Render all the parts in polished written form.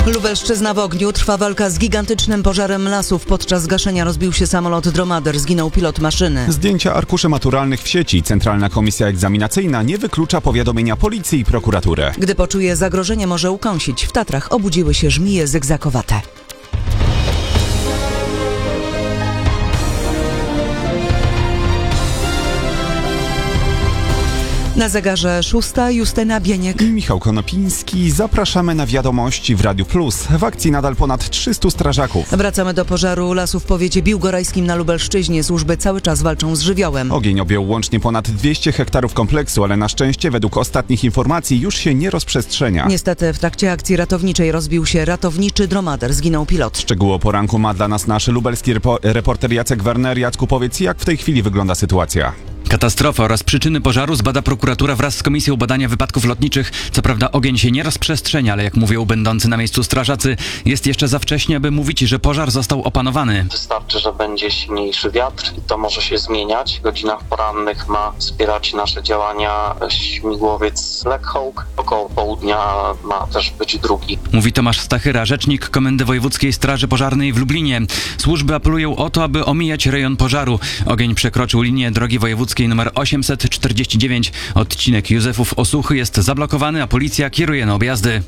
Lubelszczyzna w ogniu. Trwa walka z gigantycznym pożarem lasów. Podczas gaszenia rozbił się samolot Dromader. Zginął pilot maszyny. Zdjęcia arkuszy maturalnych w sieci. Centralna Komisja Egzaminacyjna nie wyklucza powiadomienia policji i prokuratury. Gdy poczuje zagrożenie, może ukąsić. W Tatrach obudziły się żmije zygzakowate. Na zegarze 6. Justyna Bieniek i Michał Konopiński. Zapraszamy na wiadomości w Radiu Plus. W akcji nadal ponad 300 strażaków. Wracamy do pożaru lasów w powiecie biłgorajskim na Lubelszczyźnie. Służby cały czas walczą z żywiołem. Ogień objął łącznie ponad 200 hektarów kompleksu, ale na szczęście według ostatnich informacji już się nie rozprzestrzenia. Niestety w trakcie akcji ratowniczej rozbił się ratowniczy Dromader. Zginął pilot. Szczegóły o poranku ma dla nas nasz lubelski reporter Jacek Werner. Jacku, powiedz, jak w tej chwili wygląda sytuacja? Katastrofę oraz przyczyny pożaru zbada prokuratura wraz z Komisją Badania Wypadków Lotniczych. Co prawda ogień się nie rozprzestrzenia, ale jak mówią będący na miejscu strażacy, jest jeszcze za wcześnie, aby mówić, że pożar został opanowany. Wystarczy, że będzie silniejszy wiatr i to może się zmieniać. W godzinach porannych ma wspierać nasze działania śmigłowiec Black Hawk. Około południa ma też być drugi. Mówi Tomasz Stachyra, rzecznik Komendy Wojewódzkiej Straży Pożarnej w Lublinie. Służby apelują o to, aby omijać rejon pożaru. Ogień przekroczył linię drogi wojewódzkiej nr 849. Odcinek Józefów-Osuchy jest zablokowany, a policja kieruje na objazdy.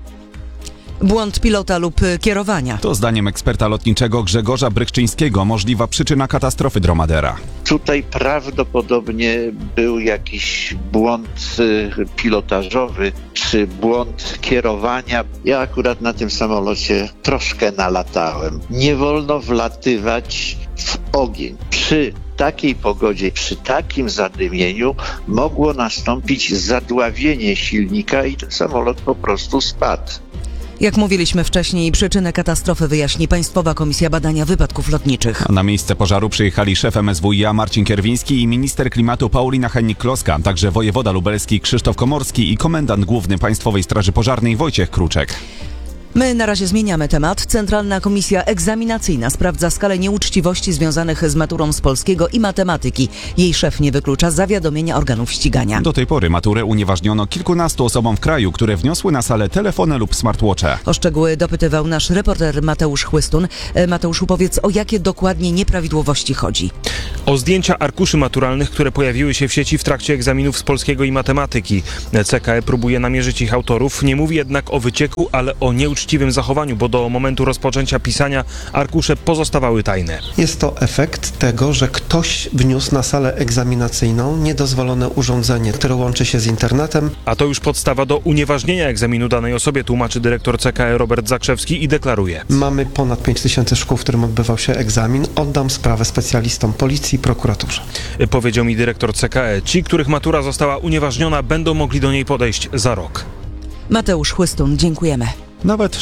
Błąd pilota lub kierowania. To zdaniem eksperta lotniczego Grzegorza Brykczyńskiego możliwa przyczyna katastrofy Dromadera. Tutaj prawdopodobnie był jakiś błąd pilotażowy czy błąd kierowania. Ja akurat na tym samolocie troszkę nalatałem. Nie wolno wlatywać w ogień. Przy takiej pogodzie, przy takim zadymieniu mogło nastąpić zadławienie silnika i ten samolot po prostu spadł. Jak mówiliśmy wcześniej, przyczynę katastrofy wyjaśni Państwowa Komisja Badania Wypadków Lotniczych. Na miejsce pożaru przyjechali szef MSWiA Marcin Kierwiński i minister klimatu Paulina Hennig-Kloska, także wojewoda lubelski Krzysztof Komorski i komendant główny Państwowej Straży Pożarnej Wojciech Kruczek. My na razie zmieniamy temat. Centralna Komisja Egzaminacyjna sprawdza skalę nieuczciwości związanych z maturą z polskiego i matematyki. Jej szef nie wyklucza zawiadomienia organów ścigania. Do tej pory maturę unieważniono kilkunastu osobom w kraju, które wniosły na salę telefony lub smartwatche. O szczegóły dopytywał nasz reporter Mateusz Chłystun. Mateuszu, powiedz, o jakie dokładnie nieprawidłowości chodzi? O zdjęcia arkuszy maturalnych, które pojawiły się w sieci w trakcie egzaminów z polskiego i matematyki. CKE próbuje namierzyć ich autorów. Nie mówi jednak o wycieku, ale o nieuczciwym zachowaniu, bo do momentu rozpoczęcia pisania arkusze pozostawały tajne. Jest to efekt tego, że ktoś wniósł na salę egzaminacyjną niedozwolone urządzenie, które łączy się z internetem. A to już podstawa do unieważnienia egzaminu danej osobie, tłumaczy dyrektor CKE Robert Zakrzewski i deklaruje. Mamy ponad 5000 szkół, w którym odbywał się egzamin. Oddam sprawę specjalistom policji i prokuraturze. Powiedział mi dyrektor CKE. Ci, których matura została unieważniona, będą mogli do niej podejść za rok. Mateusz Chłystun, dziękujemy. Nawet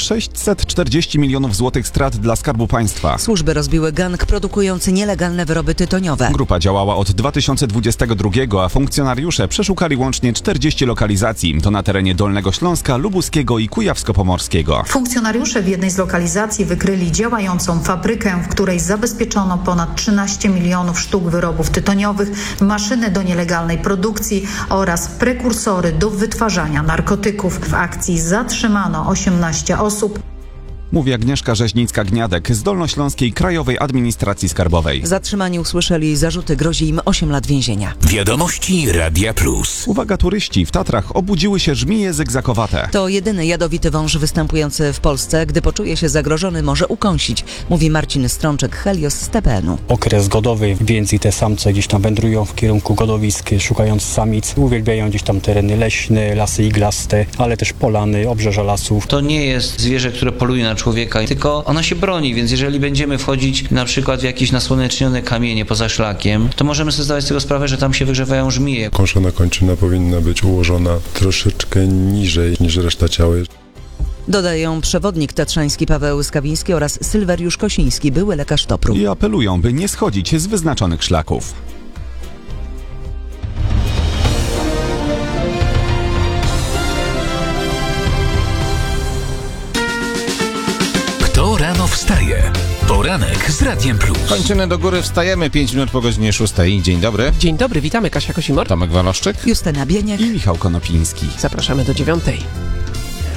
640 milionów złotych strat dla Skarbu Państwa. Służby rozbiły gang produkujący nielegalne wyroby tytoniowe. Grupa działała od 2022, a funkcjonariusze przeszukali łącznie 40 lokalizacji. To na terenie Dolnego Śląska, Lubuskiego i Kujawsko-Pomorskiego. Funkcjonariusze w jednej z lokalizacji wykryli działającą fabrykę, w której zabezpieczono ponad 13 milionów sztuk wyrobów tytoniowych, maszyny do nielegalnej produkcji oraz prekursory do wytwarzania narkotyków. W akcji zatrzymano 18 osób. Mówi Agnieszka Rzeźnicka-Gniadek z Dolnośląskiej Krajowej Administracji Skarbowej. Zatrzymani usłyszeli zarzuty, grozi im 8 lat więzienia. Wiadomości Radia Plus. Uwaga, turyści, w Tatrach obudziły się żmije zygzakowate. To jedyny jadowity wąż występujący w Polsce. Gdy poczuje się zagrożony, może ukąsić, mówi Marcin Strączek, Helios z TPN-u. Okres godowy, więc i te samce gdzieś tam wędrują w kierunku godowisk, szukając samic. Uwielbiają gdzieś tam tereny leśne, lasy iglaste, ale też polany, obrzeża lasów. To nie jest zwierzę, które poluje na człowieka, tylko ono się broni, więc jeżeli będziemy wchodzić na przykład w jakieś nasłonecznione kamienie poza szlakiem, to możemy sobie zdawać z tego sprawę, że tam się wygrzewają żmije. Koszona kończyna powinna być ułożona troszeczkę niżej niż reszta ciała. Dodają przewodnik tatrzański Paweł Skawiński oraz Sylweriusz Kosiński, były lekarz TOPR-u. I apelują, by nie schodzić z wyznaczonych szlaków. Kto rano wstaje? Poranek z Radiem Plus. Kończyny do góry, wstajemy 5 minut po godzinie 6. Dzień dobry. Dzień dobry, witamy. Kasia Kosimor, Tomek Waloszczyk, Justyna Bieniek i Michał Konopiński. Zapraszamy do 9.